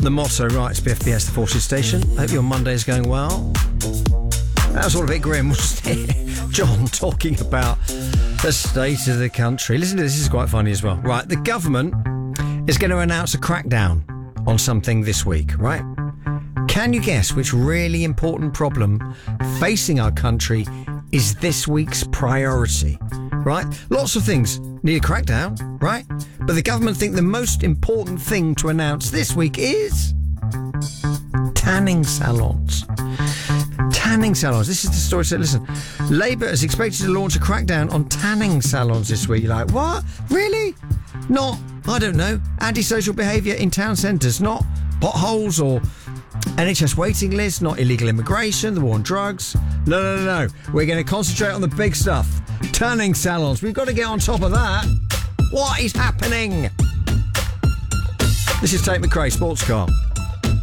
The motto, right, it's BFBS, the Forces Station. Hope your Monday is going well. That was all a bit grim, wasn't it? John talking about the state of the country. Listen to this, this is quite funny as well. Right, the government is going to announce a crackdown on something this week, right? Can you guess which really important problem facing our country is this week's priority? Right? Lots of things need a crackdown, right? But the government think the most important thing to announce this week is tanning salons. Tanning salons. This is the story. So listen, Labour is expected to launch a crackdown on tanning salons this week. You're like, what? Really? Not, I don't know, antisocial behaviour in town centres, not potholes or NHS waiting lists, not illegal immigration, the war on drugs. No. We're going to concentrate on the big stuff. Tanning salons. We've got to get on top of that. What is happening? This is Tate McRae, Sports Car.